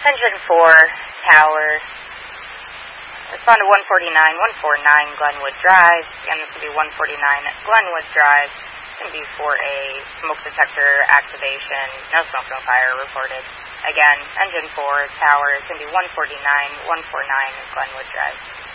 Engine 4, tower. Respond to 149 Glenwood Drive. Again, this will be 149 Glenwood Drive. It's going to be for a smoke detector activation. No smoke, no fire reported. Again, Engine 4, tower. It's going to be 149 Glenwood Drive.